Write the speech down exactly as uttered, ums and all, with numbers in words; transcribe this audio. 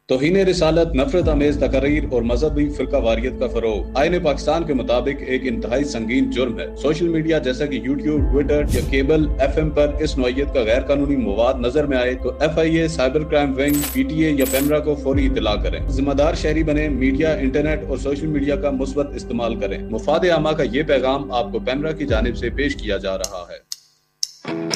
तौहीन रिसालत, नफरत अमेज तकरीर और मजहबी फिरका वारियत का फरोग आईन पाकिस्तान के मुताबिक एक इंतहाई संगीन जुर्म है। सोशल मीडिया जैसा कि यूट्यूब, ट्विटर या केबल एफ एम पर इस नौइयत का गैर कानूनी मवाद नजर में आए तो F I A, cyber crime wing, P T A या पेमरा को फौरी इतला करें। जिम्मेदार शहरी बने, मीडिया, इंटरनेट और सोशल मीडिया का मुस्बत इस्तेमाल करें। मुफाद आमा का ये पैगाम आपको पेमरा की जानिब से पेश किया जा रहा है।